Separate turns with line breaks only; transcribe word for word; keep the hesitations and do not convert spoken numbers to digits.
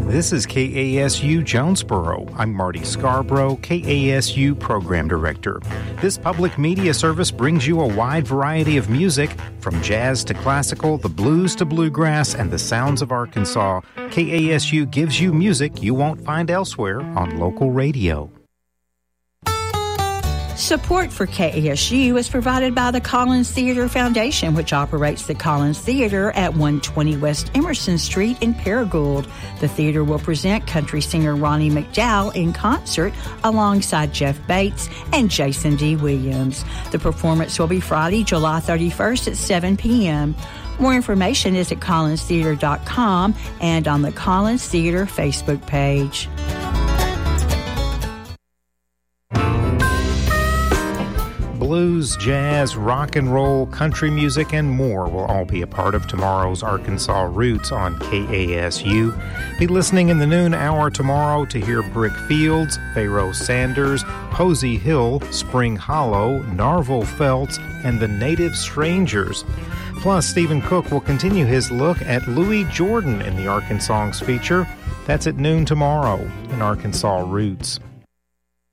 This is K A S U Jonesboro. I'm Marty Scarborough, K A S U Program Director. This public media service brings you a wide variety of music, from jazz to classical, the blues to bluegrass, and the sounds of Arkansas. K A S U gives you music you won't find elsewhere on local radio.
Support for K A S U is provided by the Collins Theater Foundation, which operates the Collins Theater at one twenty West Emerson Street in Paragould. The theater will present country singer Ronnie McDowell in concert alongside Jeff Bates and Jason D. Williams. The performance will be Friday, July thirty-first at seven p.m. More information is at collins theater dot com and on the Collins Theater Facebook page.
Blues, jazz, rock and roll, country music, and more will all be a part of tomorrow's Arkansas Roots on K A S U. Be listening in the noon hour tomorrow to hear Brick Fields, Pharaoh Sanders, Posey Hill, Spring Hollow, Narvel Felts, and the Native Strangers. Plus, Stephen Cook will continue his look at Louis Jordan in the Arkansas feature. That's at noon tomorrow in Arkansas Roots.